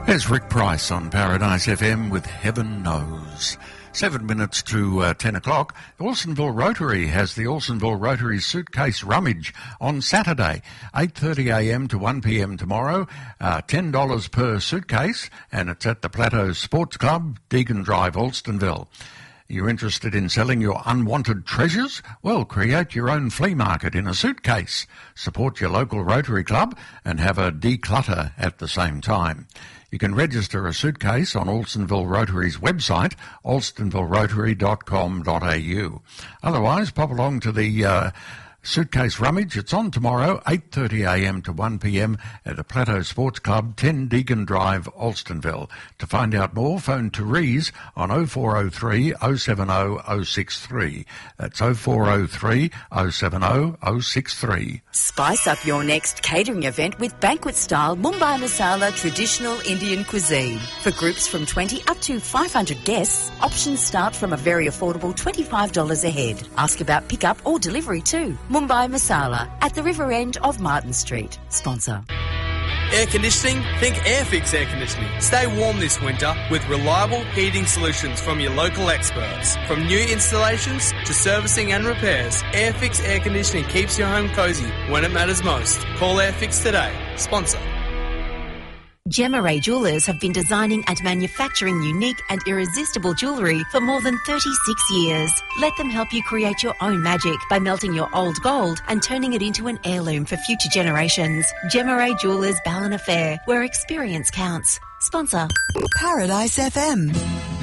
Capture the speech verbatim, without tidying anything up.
There's Rick Price on Paradise F M with Heaven Knows. Seven minutes to uh, ten o'clock. Alstonville Rotary has the Alstonville Rotary Suitcase Rummage on Saturday, eight thirty a m to one p m tomorrow, uh, ten dollars per suitcase, and it's at the Plateau Sports Club, Deagon Drive, Alstonville. You're interested in selling your unwanted treasures? Well, create your own flea market in a suitcase. Support your local Rotary Club and have a declutter at the same time. You can register a suitcase on Alstonville Rotary's website, alstonville rotary dot com dot a u. Otherwise, pop along to the uh, Suitcase Rummage. It's on tomorrow, eight thirty a m to one p m at the Plateau Sports Club, ten Deagon Drive, Alstonville. To find out more, phone Therese on oh four oh three, oh seven oh, oh six three. That's oh four oh three, oh seven oh, oh six three. Spice up your next catering event with banquet-style Mumbai Masala traditional Indian cuisine. For groups from twenty up to five hundred guests, options start from a very affordable twenty-five dollars a head. Ask about pick-up or delivery too. Mumbai Masala at the river end of Martin Street. Sponsor. Air conditioning? Think Airfix Air Conditioning. Stay warm this winter with reliable heating solutions from your local experts. From new installations to servicing and repairs, Airfix Air Conditioning keeps your home cosy when it matters most. Call Airfix today. Sponsor. Gemma Ray Jewellers have been designing and manufacturing unique and irresistible jewellery for more than thirty-six years. Let them help you create your own magic by melting your old gold and turning it into an heirloom for future generations. Gemma Ray Jewellers Ballina Fair, where experience counts. Sponsor. Paradise F M.